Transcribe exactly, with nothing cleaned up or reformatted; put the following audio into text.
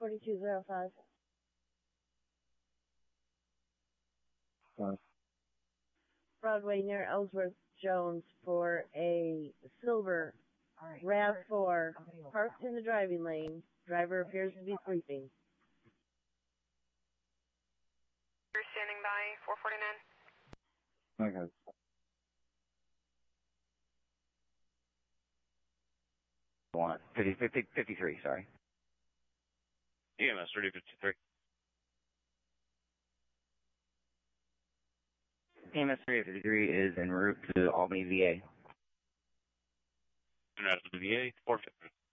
forty-two oh five. Five. Broadway near Ellsworth Jones for a silver Right. RAV four parked in the driving lane. Driver appears to be sleeping. You're standing by, four forty-nine. Okay. One. fifty, fifty, fifty-three, sorry. E M S thirty fifty-three. E M S thirty fifty-three is en route to Albany, V A. And out of the V A, four fifty.